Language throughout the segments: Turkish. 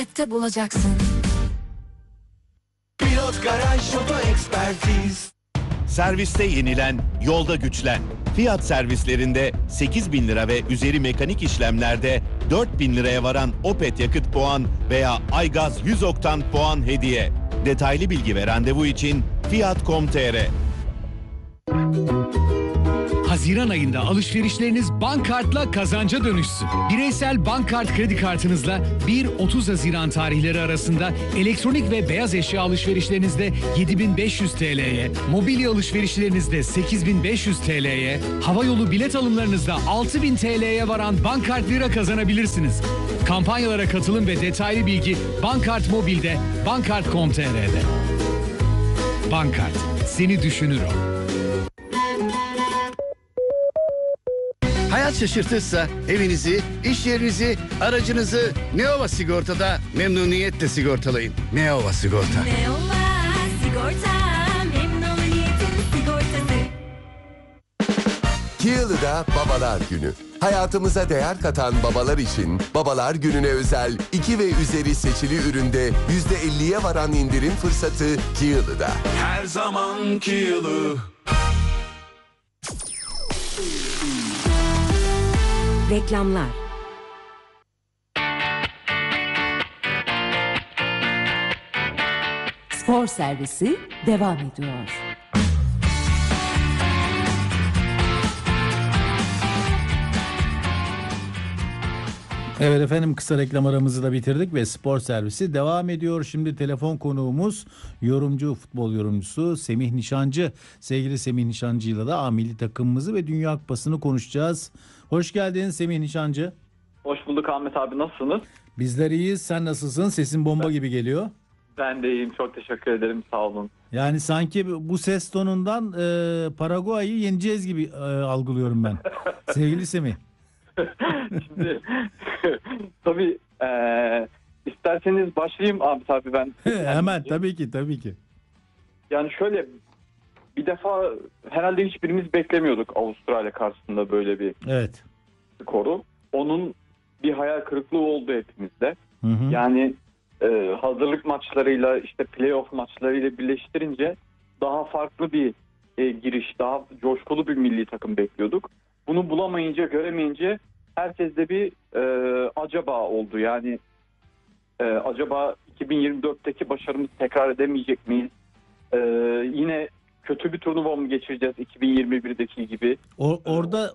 bulacaksın. Pilot Garaj Oto Ekspertiz. Serviste yenilen, yolda güçlen. Fiyat servislerinde 8.000 lira ve üzeri mekanik işlemlerde 4.000 liraya varan Opet yakıt puan veya Aygaz 100 oktan puan hediye. Detaylı bilgi ve randevu için Fiat.com.tr. Haziran ayında alışverişleriniz Bankart'la kazanca dönüşsün. Bireysel Bankart kredi kartınızla 1-30 Haziran tarihleri arasında elektronik ve beyaz eşya alışverişlerinizde 7.500 TL'ye, mobilya alışverişlerinizde 8.500 TL'ye, havayolu bilet alımlarınızda 6.000 TL'ye varan Bankart lira kazanabilirsiniz. Kampanyalara katılın ve detaylı bilgi Bankart Mobil'de, Bankart.com.tr'de. Bankart, seni düşünür o. Hayat şaşırtırsa evinizi, iş yerinizi, aracınızı Neova Sigorta'da memnuniyetle sigortalayın. Neova Sigorta. Neova Sigorta, memnuniyetin sigortası. Kiyalı'da Babalar Günü. Hayatımıza değer katan babalar için Babalar Günü'ne özel 2 ve üzeri seçili üründe %50'ye varan indirim fırsatı Kiyalı'da. Her zaman Kiyalı. Reklamlar. Spor servisi devam ediyor. Evet efendim, kısa reklam aramızı da bitirdik ve spor servisi devam ediyor. Şimdi telefon konuğumuz yorumcu, futbol yorumcusu Semih Nişancı. Sevgili Semih Nişancı'yla da A milli takımımızı ve Dünya Kupası'nı konuşacağız. Hoş geldin Semih Nişancı. Hoş bulduk Ahmet abi, nasılsınız? Bizler iyiyiz, sen nasılsın? Sesin bomba gibi geliyor. Ben de iyiyim, çok teşekkür ederim, sağ olun. Yani sanki bu ses tonundan Paraguay'ı yeneceğiz gibi algılıyorum ben. Sevgili Semih. Şimdi tabii isterseniz başlayayım Ahmet abi ben. Hemen tabii ki. Yani şöyle, bir defa herhalde hiçbirimiz beklemiyorduk Avustralya karşısında böyle bir skoru. Onun bir hayal kırıklığı oldu hepimizde. Hı. Yani hazırlık maçlarıyla işte playoff maçlarıyla birleştirince daha farklı bir giriş, daha coşkulu bir milli takım bekliyorduk. Bunu bulamayınca, göremeyince herkeste bir acaba oldu. Yani acaba 2024'teki başarımızı tekrar edemeyecek miyiz? Yine kötü bir turnuva mı geçireceğiz 2021'deki gibi? Orada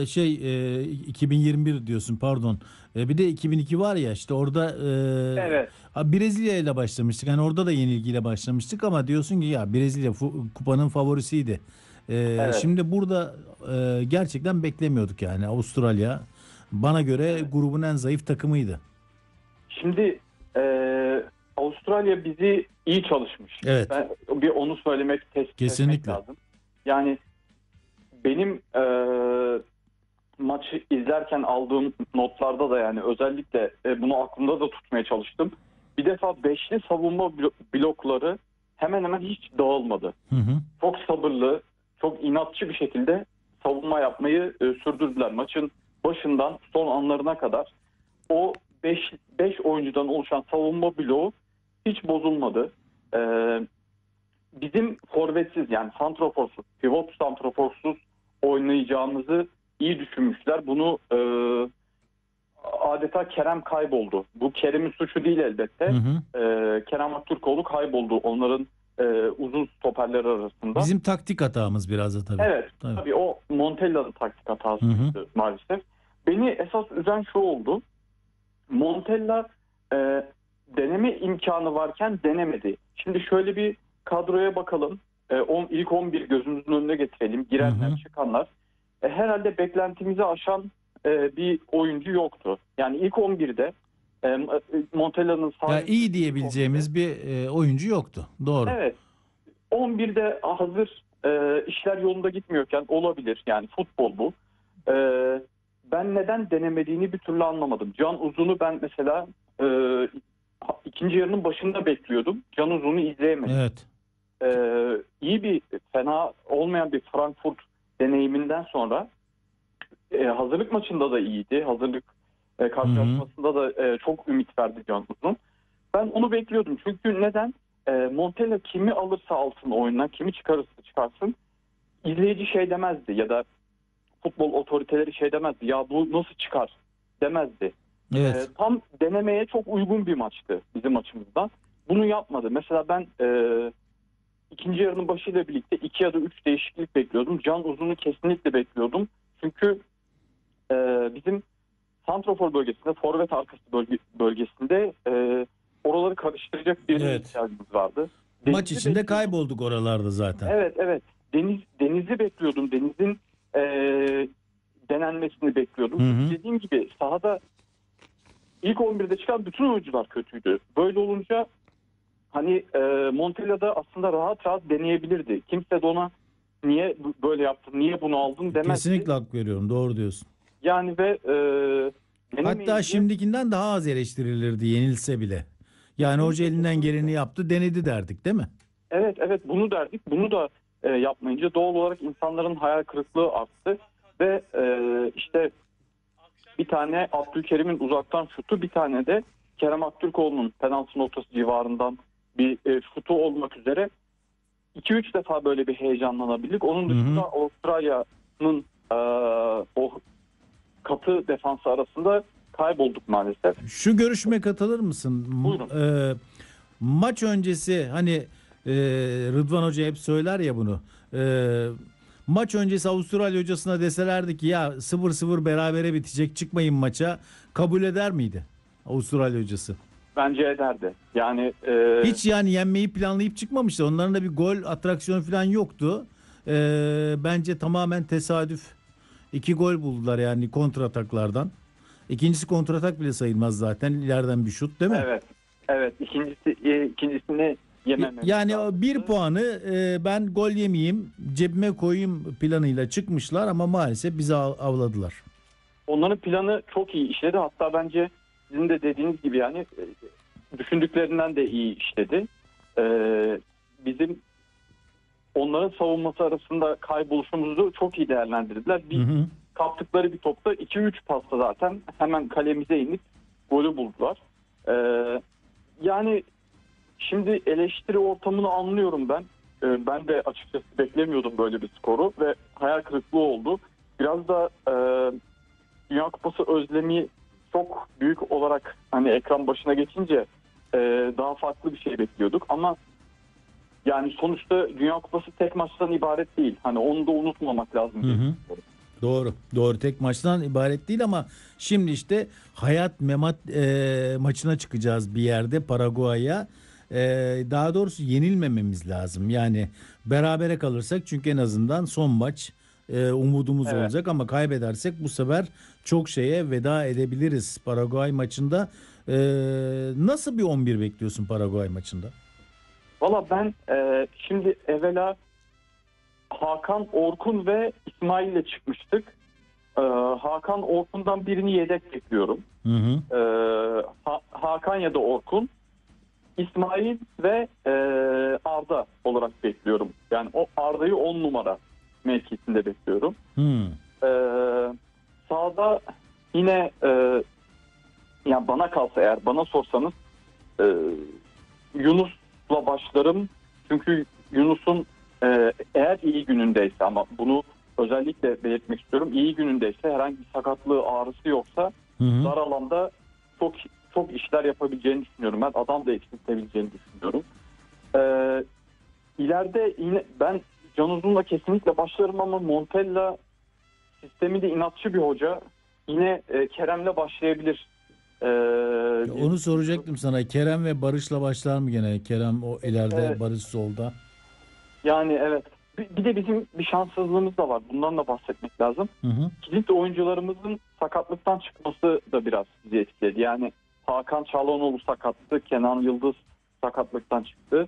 2021 diyorsun, pardon. Bir de 2002 var ya, işte orada evet. Brezilya ile başlamıştık. Hani orada da yenilgiyle başlamıştık ama diyorsun ki ya Brezilya kupanın favorisiydi. Evet. Şimdi burada gerçekten beklemiyorduk yani. Avustralya bana göre grubun en zayıf takımıydı. Şimdi Avustralya bizi iyi çalışmış. Evet. Ben bir onu söylemek, tespit etmek lazım. Yani benim maçı izlerken aldığım notlarda da, yani özellikle bunu aklımda da tutmaya çalıştım. Bir defa beşli savunma blokları hemen hemen hiç dağılmadı. Hı. Çok sabırlı, çok inatçı bir şekilde savunma yapmayı sürdürdüler. Maçın başından son anlarına kadar o 5 oyuncudan oluşan savunma bloğu hiç bozulmadı. Bizim forvetsiz, yani santraforsuz, pivot santraforsuz oynayacağımızı iyi düşünmüşler. Bunu adeta Kerem kayboldu. Bu Kerem'in suçu değil elbette. Kerem Aktürkoğlu kayboldu onların uzun stoperler arasında. Bizim taktik hatamız biraz da tabii. Evet. Tabii o Montella'nın taktik hatasıydı maalesef. Beni esas üzen şu oldu. Montella deneme imkanı varken denemedi. Şimdi şöyle bir kadroya bakalım. İlk 11 gözümüzün önüne getirelim. Girenler, çıkanlar. Herhalde beklentimizi aşan bir oyuncu yoktu. Yani ilk 11'de Montella'nın iyi diyebileceğimiz bir oyuncu yoktu. Doğru. Evet. 11'de hazır işler yolunda gitmiyorken olabilir. Yani futbol bu. Ben neden denemediğini bir türlü anlamadım. Can Uzun'u ben mesela ikinci yarının başında bekliyordum. Can Uzun'u izleyemedim. Evet. İyi bir, fena olmayan bir Frankfurt deneyiminden sonra hazırlık maçında da iyiydi. Hazırlık karşılaşmasında da çok ümit verdi Can Uzun. Ben onu bekliyordum. Çünkü neden? Montella kimi alırsa alsın oyuna, kimi çıkarırsa çıkarsın, izleyici şey demezdi ya da futbol otoriteleri şey demezdi. Ya bu nasıl çıkar demezdi. Evet. Tam denemeye çok uygun bir maçtı bizim açımızdan. Bunu yapmadı. Mesela ben ikinci yarının başıyla birlikte 2 ya da 3 değişiklik bekliyordum. Can Uzun'u kesinlikle bekliyordum. Çünkü bizim santrafor bölgesinde, forvet arkası bölgesinde oraları karıştıracak birine Evet. ihtiyacımız vardı. Maç Deniz'i içinde bekliyordum. kaybolduk oralarda zaten. Evet. Deniz'i bekliyordum. Deniz'in denenmesini bekliyordum. Hı hı. Dediğim gibi sahada ilk 11'de çıkan bütün oyuncular kötüydü. Böyle olunca hani Montella'da aslında rahat deneyebilirdi. Kimse de ona niye böyle yaptın, niye bunu aldın demezdi. Kesinlikle hak veriyorum. Doğru diyorsun. Yani ve Hatta şimdikinden daha az eleştirilirdi yenilse bile. Yani hoca elinden geleni yaptı, denedi derdik değil mi? Evet bunu derdik. Bunu da yapmayınca doğal olarak insanların hayal kırıklığı arttı ve işte bir tane Abdülkerim'in uzaktan şutu, bir tane de Kerem Aktürkoğlu'nun penaltı noktası civarından bir şutu olmak üzere 2-3 defa böyle bir heyecanlanabildik. Onun dışında Avustralya'nın o katı defansı arasında kaybolduk maalesef. Şu görüşme katılır mısın? Buyurun. Maç öncesi hani Rıdvan Hoca hep söyler ya bunu. Maç öncesi Avustralya hocasına deselerdi ki ya 0-0 berabere bitecek, çıkmayın maça, kabul eder miydi Avustralya hocası? Bence ederdi. Yani Hiç yani yenmeyi planlayıp çıkmamıştı. Onların da bir gol atraksiyonu falan yoktu. Bence tamamen tesadüf. 2 gol buldular yani kontrataklardan. İkincisi kontratak bile sayılmaz zaten. İleriden bir şut değil mi? evet. İkincisini yemememiz Yani lazım. o 1 puanı ben gol yemeyeyim, cebime koyayım planıyla çıkmışlar ama maalesef bizi avladılar. Onların planı çok iyi işledi. Hatta bence sizin de dediğiniz gibi yani düşündüklerinden de iyi işledi. Bizim onların savunması arasında kayboluşumuzu çok iyi değerlendirdiler. Kaptıkları bir topta 2-3 pasta zaten hemen kalemize inip golü buldular. Yani şimdi eleştiri ortamını anlıyorum ben. Ben de açıkçası beklemiyordum böyle bir skoru ve hayal kırıklığı oldu. Biraz da Dünya Kupası özlemi çok büyük olarak hani ekran başına geçince daha farklı bir şey bekliyorduk ama yani sonuçta Dünya Kupası tek maçtan ibaret değil. Hani onu da unutmamak lazım. Doğru. Tek maçtan ibaret değil ama şimdi işte hayat memat maçına çıkacağız bir yerde, Paraguay'a. Daha doğrusu yenilmememiz lazım. Yani berabere kalırsak çünkü en azından son maç umudumuz olacak ama kaybedersek bu sefer çok şeye veda edebiliriz Paraguay maçında. Nasıl bir 11 bekliyorsun Paraguay maçında? Valla ben şimdi evvela Hakan, Orkun ve İsmail ile çıkmıştık. Hakan, Orkun'dan birini yedek bekliyorum. Hakan ya da Orkun, İsmail ve Arda olarak bekliyorum. Yani o Arda'yı 10 numara mevkisinde bekliyorum. Sağda yine yani bana kalsa, eğer bana sorsanız Yunus'la başlarım. Çünkü Yunus'un eğer iyi günündeyse, ama bunu özellikle belirtmek istiyorum, iyi günündeyse, herhangi bir sakatlığı, ağrısı yoksa dar alanda çok işler yapabileceğini düşünüyorum. Ben adam da eksiltebileceğini düşünüyorum. İleride yine ben Can Uzun'la kesinlikle başlarım ama Montella sistemi de inatçı bir hoca. Yine Kerem'le başlayabilir. Onu soracaktım sana. Kerem ve Barış'la başlar mı gene? Kerem o ileride, Evet. Barış solda. Yani evet. Bir de bizim bir şanssızlığımız da var. Bundan da bahsetmek lazım. Kilit oyuncularımızın sakatlıktan çıkması da biraz bizi etkiledi. Yani Hakan Çalhanoğlu sakattı. Kenan Yıldız sakatlıktan çıktı.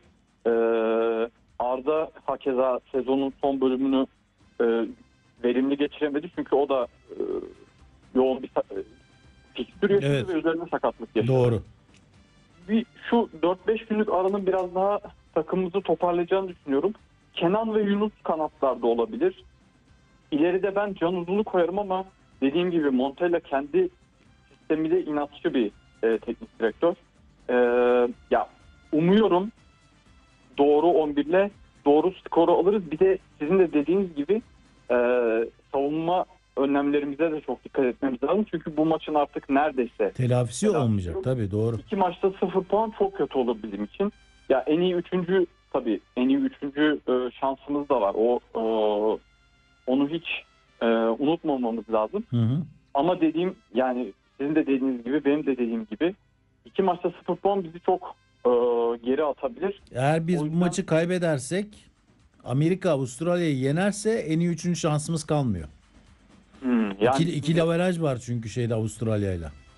Arda hakeza sezonun son bölümünü verimli geçiremedi. Çünkü o da yoğun bir fikstür yaşadı ve üzerine sakatlık yaşadı. Doğru. Şu 4-5 günlük aranın biraz daha takımımızı toparlayacağını düşünüyorum. Kenan ve Yunus kanatlarda olabilir. İleride ben Can Uzun'u koyarım ama dediğim gibi Montella kendi sistemiyle inatçı bir teknik direktör. ya umuyorum doğru 11'le doğru skoru alırız. Bir de sizin de dediğiniz gibi savunma önlemlerimize de çok dikkat etmemiz lazım. Çünkü bu maçın artık neredeyse Telafisi olmayacak tabii, doğru. 2 maçta 0 puan çok kötü olur bizim için. Ya en iyi üçüncü şansımız da var. Onu hiç unutmamamız lazım. Hı hı. Ama yani sizin de dediğiniz gibi, benim de dediğim gibi 2 maçta 0 puan bizi çok geri atabilir. Eğer biz O bu yüzden- maçı kaybedersek, Amerika Avustralya'yı yenerse en iyi 3. şansımız kalmıyor. Yani İkili averaj var çünkü Avustralya'yla.